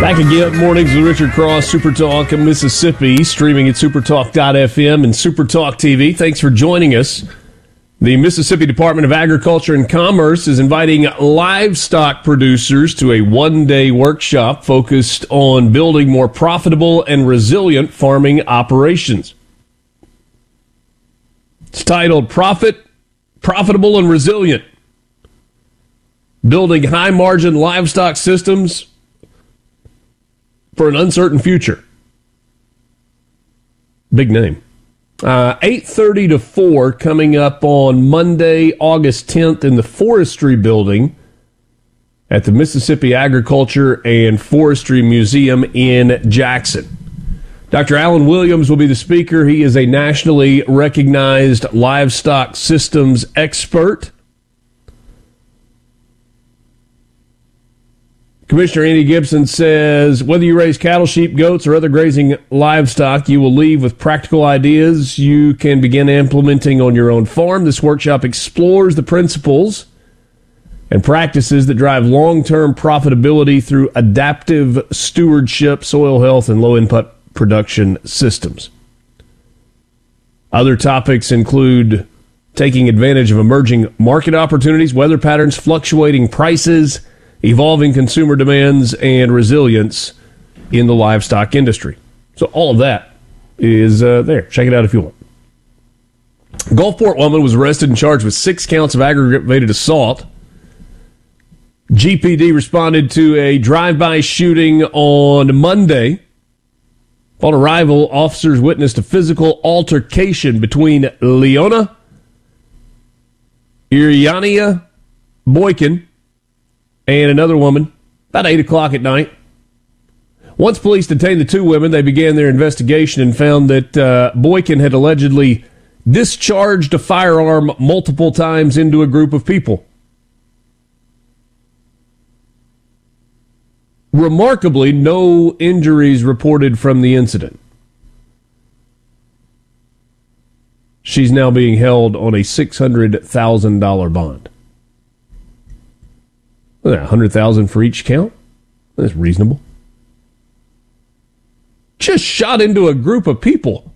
Back again, mornings with Richard Cross, SuperTalk Mississippi, streaming at supertalk.fm and SuperTalk TV. Thanks for joining us. The Mississippi Department of Agriculture and Commerce is inviting livestock producers to a one-day workshop focused on building more profitable and resilient farming operations. It's titled Profitable and Resilient, Building High-Margin Livestock Systems for an Uncertain Future. Big name. 8:30 to 4 coming up on Monday, August 10th in the Forestry Building at the Mississippi Agriculture and Forestry Museum in Jackson. Dr. Alan Williams will be the speaker. He is a nationally recognized livestock systems expert. Commissioner Andy Gibson says, whether you raise cattle, sheep, goats, or other grazing livestock, you will leave with practical ideas you can begin implementing on your own farm. This workshop explores the principles and practices that drive long-term profitability through adaptive stewardship, soil health, and low-input production systems. Other topics include taking advantage of emerging market opportunities, weather patterns, fluctuating prices, evolving consumer demands, and resilience in the livestock industry. So all of that is there. Check it out if you want. Gulfport woman was arrested and charged with 6 counts of aggravated assault. GPD responded to a drive-by shooting on Monday. On arrival, officers witnessed a physical altercation between Leona Iriania Boykin and another woman, about 8 o'clock at night. Once police detained the two women, they began their investigation and found that Boykin had allegedly discharged a firearm multiple times into a group of people. Remarkably, no injuries reported from the incident. She's now being held on a $600,000 bond. $100,000 for each count? That's reasonable. Just shot into a group of people.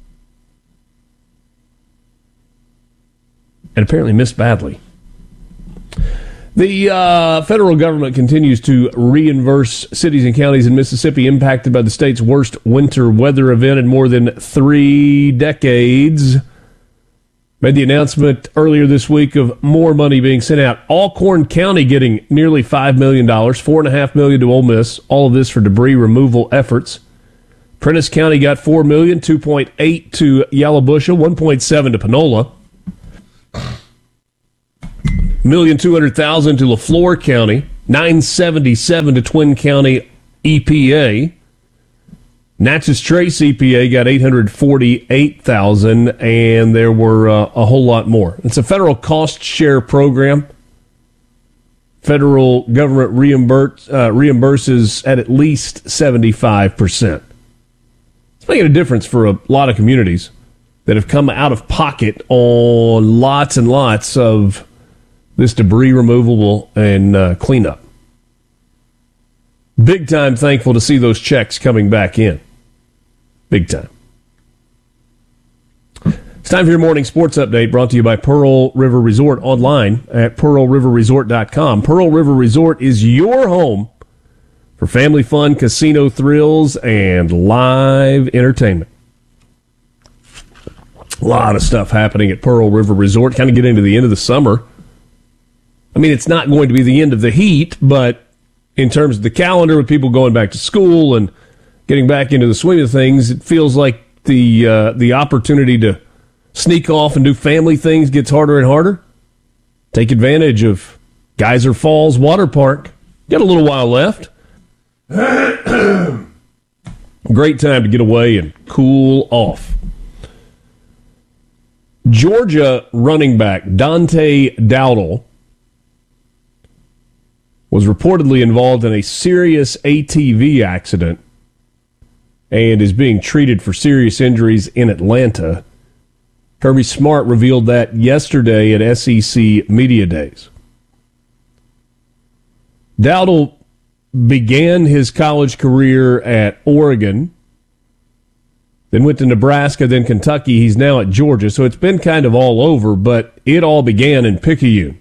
And apparently missed badly. The federal government continues to reimburse cities and counties in Mississippi impacted by the state's worst winter weather event in more than 3 decades. Made the announcement earlier this week of more money being sent out. Alcorn County getting nearly $5 million, $4.5 million to Ole Miss. All of this for debris removal efforts. Prentiss County got $4 million, $2.8 to Yallowbushel, $1.7 to Panola. $1,200,000 to LaFleur County, $977 to Twin County EPA. Natchez Trace EPA got $848,000, and there were a whole lot more. It's a federal cost share program. Federal government reimburses at least 75%. It's making a difference for a lot of communities that have come out of pocket on lots and lots of this debris removal and cleanup. Big time thankful to see those checks coming back in. Big time. It's time for your morning sports update brought to you by Pearl River Resort online at pearlriverresort.com. Pearl River Resort is your home for family fun, casino thrills, and live entertainment. A lot of stuff happening at Pearl River Resort. Kind of get into the end of the summer. I mean, it's not going to be the end of the heat, but in terms of the calendar with people going back to school and getting back into the swing of things, it feels like the opportunity to sneak off and do family things gets harder and harder. Take advantage of Geyser Falls Water Park. Got a little while left. Great time to get away and cool off. Georgia running back Dante Dowdle was reportedly involved in a serious ATV accident and is being treated for serious injuries in Atlanta. Kirby Smart revealed that yesterday at SEC Media Days. Dowdle began his college career at Oregon, then went to Nebraska, then Kentucky. He's now at Georgia, so it's been kind of all over, but it all began in Picayune.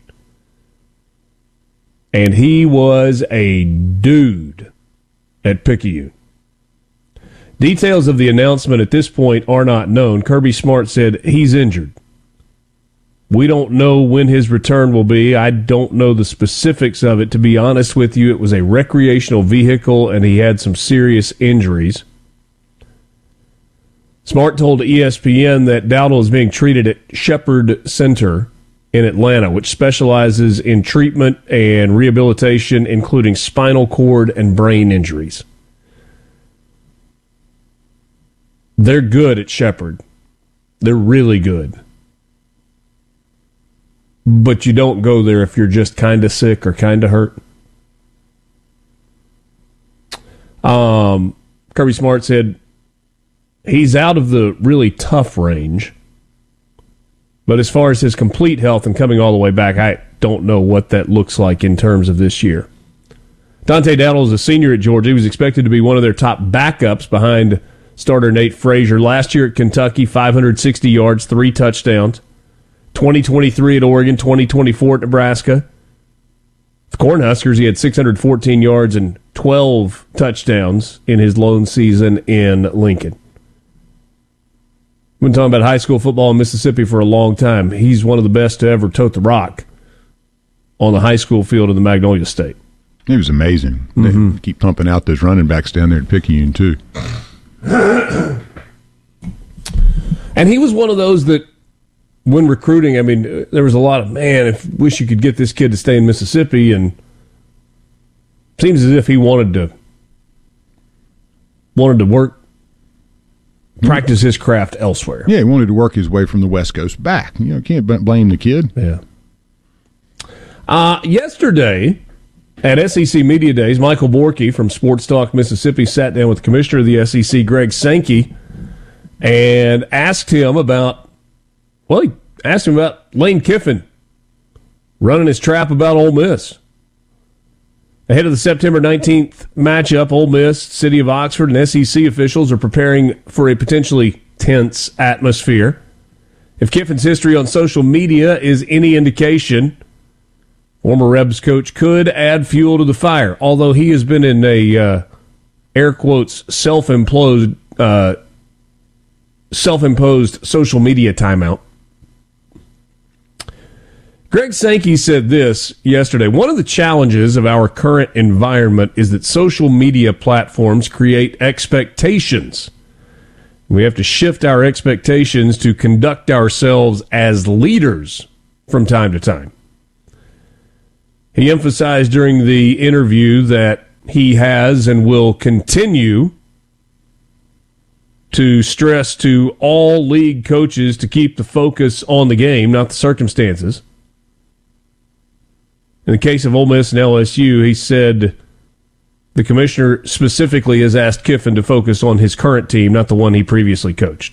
And he was a dude at Picayune. Details of the announcement at this point are not known. Kirby Smart said he's injured. We don't know when his return will be. I don't know the specifics of it. To be honest with you, it was a recreational vehicle, and he had some serious injuries. Smart told ESPN that Dowdle is being treated at Shepherd Center in Atlanta, which specializes in treatment and rehabilitation, including spinal cord and brain injuries. They're good at Shepherd. They're really good. But you don't go there if you're just kind of sick or kind of hurt. Kirby Smart said he's out of the really tough range. But as far as his complete health and coming all the way back, I don't know what that looks like in terms of this year. Dante Dowdle is a senior at Georgia. He was expected to be one of their top backups behind starter Nate Frazier. Last year at Kentucky, 560 yards, 3 touchdowns. 2023 at Oregon, 2024 at Nebraska. The Cornhuskers, he had 614 yards and 12 touchdowns in his lone season in Lincoln. We've been talking about high school football in Mississippi for a long time. He's one of the best to ever tote the rock on the high school field of the Magnolia State. He was amazing. They keep pumping out those running backs down there at Picayune, too. And he was one of those that, when recruiting, I mean, there was a lot of, wish you could get this kid to stay in Mississippi, and it seems as if he wanted to work, practice his craft elsewhere. Yeah, he wanted to work his way from the West Coast back. Can't blame the kid. Yeah. Yesterday, at SEC Media Days, Michael Borky from Sports Talk Mississippi sat down with the commissioner of the SEC, Greg Sankey, and asked him about Lane Kiffin running his trap about Ole Miss. Ahead of the September 19th matchup, Ole Miss, City of Oxford, and SEC officials are preparing for a potentially tense atmosphere. If Kiffin's history on social media is any indication, former Rebs coach could add fuel to the fire, although he has been in a, air quotes, self-imposed social media timeout. Greg Sankey said this yesterday. One of the challenges of our current environment is that social media platforms create expectations. We have to shift our expectations to conduct ourselves as leaders from time to time. He emphasized during the interview that he has and will continue to stress to all league coaches to keep the focus on the game, not the circumstances. In the case of Ole Miss and LSU, he said the commissioner specifically has asked Kiffin to focus on his current team, not the one he previously coached.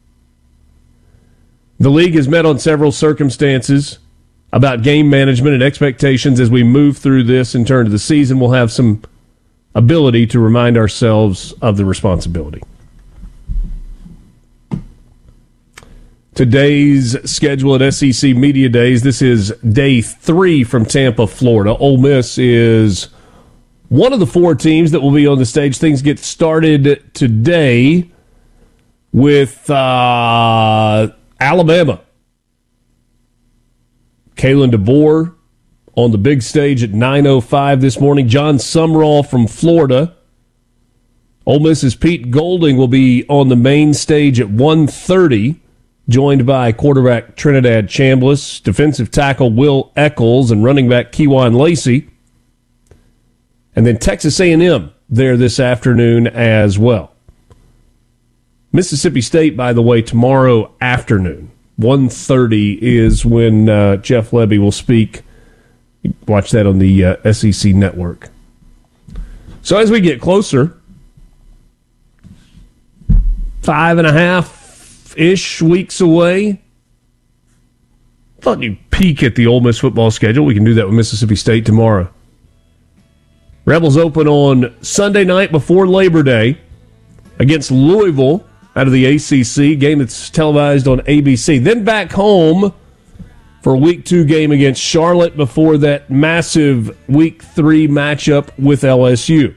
The league has met on several circumstances about game management and expectations as we move through this and turn to the season. We'll have some ability to remind ourselves of the responsibility. Today's schedule at SEC Media Days, this is day 3 from Tampa, Florida. Ole Miss is one of the 4 teams that will be on the stage. Things get started today with Alabama. Kalen DeBoer on the big stage at 9:05 this morning. John Sumrall from Florida. Ole Miss's Pete Golding will be on the main stage at 1:30. Joined by quarterback Trinidad Chambliss, defensive tackle Will Eccles, and running back Kejuan Lacey. And then Texas A&M there this afternoon as well. Mississippi State, by the way, tomorrow afternoon. 1:30 is when Jeff Lebby will speak. Watch that on the SEC Network. So as we get closer, 5.5-ish weeks away. Thought you'd peek at the Ole Miss football schedule. We can do that with Mississippi State tomorrow. Rebels open on Sunday night before Labor Day against Louisville out of the ACC, game that's televised on ABC. Then back home for a Week 2 game against Charlotte before that massive Week 3 matchup with LSU.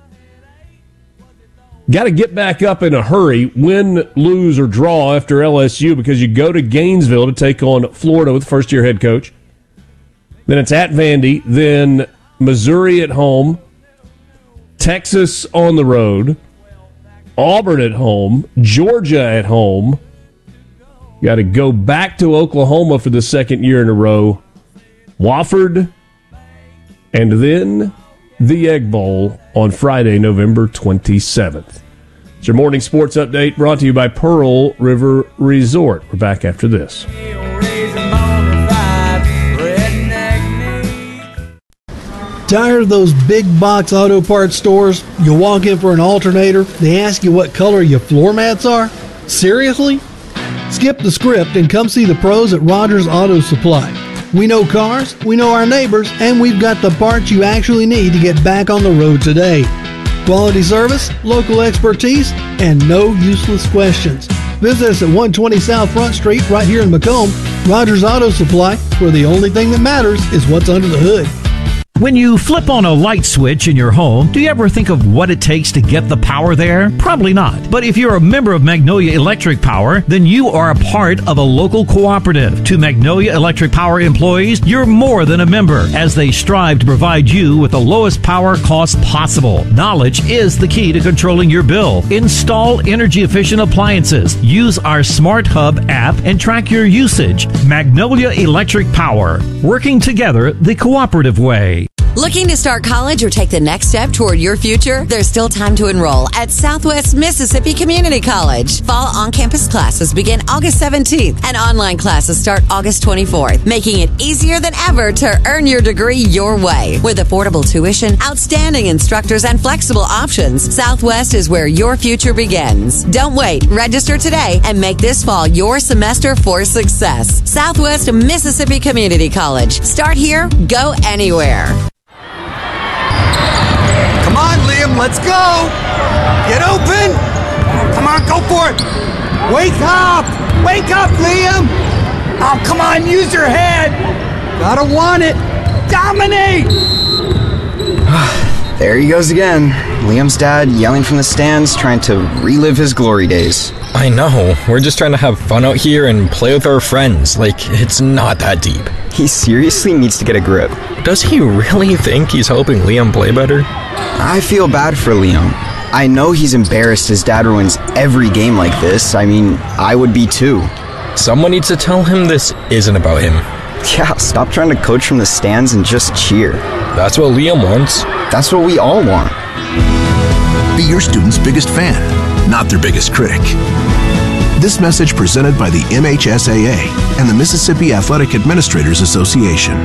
Got to get back up in a hurry, win, lose, or draw after LSU, because you go to Gainesville to take on Florida with first-year head coach. Then it's at Vandy, then Missouri at home, Texas on the road, Auburn at home, Georgia at home. Got to go back to Oklahoma for the second year in a row, Wofford, and then the Egg Bowl on Friday, November 27th. It's your morning sports update brought to you by Pearl River Resort. We're back after this. Tired of those big box auto parts stores? You walk in for an alternator, they ask you what color your floor mats are? Seriously? Skip the script and come see the pros at Rogers Auto Supply. We know cars, we know our neighbors, and we've got the parts you actually need to get back on the road today. Quality service, local expertise, and no useless questions. Visit us at 120 South Front Street right here in Macomb. Rogers Auto Supply, where the only thing that matters is what's under the hood. When you flip on a light switch in your home, do you ever think of what it takes to get the power there? Probably not. But if you're a member of Magnolia Electric Power, then you are a part of a local cooperative. To Magnolia Electric Power employees, you're more than a member, as they strive to provide you with the lowest power cost possible. Knowledge is the key to controlling your bill. Install energy-efficient appliances. Use our Smart Hub app and track your usage. Magnolia Electric Power. Working together the cooperative way. Looking to start college or take the next step toward your future? There's still time to enroll at Southwest Mississippi Community College. Fall on-campus classes begin August 17th and online classes start August 24th, making it easier than ever to earn your degree your way. With affordable tuition, outstanding instructors, and flexible options, Southwest is where your future begins. Don't wait. Register today and make this fall your semester for success. Southwest Mississippi Community College. Start here, go anywhere. Come on, Liam, let's go! Get open! Come on, go for it! Wake up! Wake up, Liam! Oh, come on, use your head! Gotta want it! Dominate! There he goes again. Liam's dad yelling from the stands, trying to relive his glory days. I know. We're just trying to have fun out here and play with our friends. Like, it's not that deep. He seriously needs to get a grip. Does he really think he's helping Liam play better? I feel bad for Liam. I know he's embarrassed his dad ruins every game like this. I mean, I would be too. Someone needs to tell him this isn't about him. Yeah, stop trying to coach from the stands and just cheer. That's what Liam wants. That's what we all want. Be your student's biggest fan, not their biggest critic. This message presented by the MHSAA and the Mississippi Athletic Administrators Association.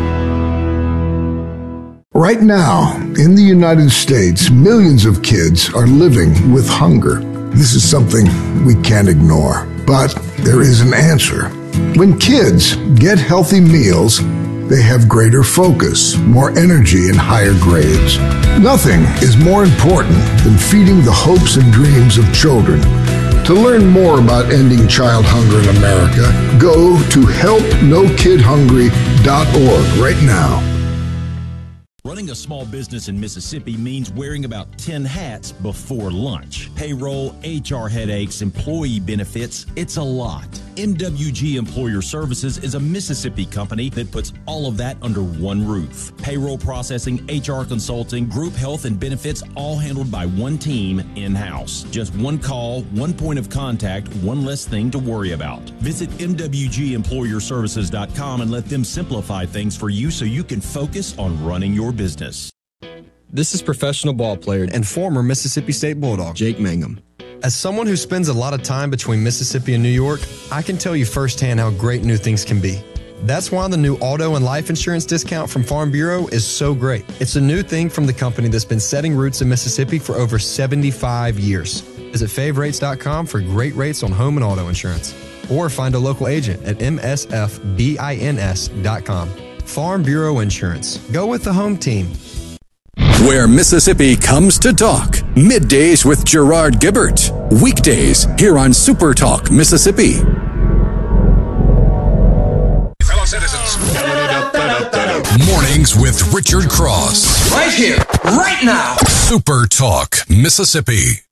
Right now, in the United States, millions of kids are living with hunger. This is something we can't ignore, but there is an answer. When kids get healthy meals, they have greater focus, more energy, and higher grades. Nothing is more important than feeding the hopes and dreams of children. To learn more about ending child hunger in America, go to helpnokidhungry.org right now. Running a small business in Mississippi means wearing about 10 hats before lunch. Payroll, HR headaches, employee benefits, it's a lot. MWG Employer Services is a Mississippi company that puts all of that under one roof. Payroll processing, HR consulting, group health and benefits, all handled by one team in-house. Just one call, one point of contact, one less thing to worry about. Visit MWGEmployerServices.com and let them simplify things for you so you can focus on running your business. This is professional ball player and former Mississippi State Bulldog, Jake Mangum. As someone who spends a lot of time between Mississippi and New York, I can tell you firsthand how great new things can be. That's why the new auto and life insurance discount from Farm Bureau is so great. It's a new thing from the company that's been setting roots in Mississippi for over 75 years. Visit favrates.com for great rates on home and auto insurance. Or find a local agent at msfbins.com. Farm Bureau Insurance. Go with the home team. where Mississippi comes to talk. Middays with Gerard Gibbert. Weekdays here on Super Talk Mississippi. Fellow citizens. Mornings with Richard Cross. Right here, right now. Super Talk Mississippi.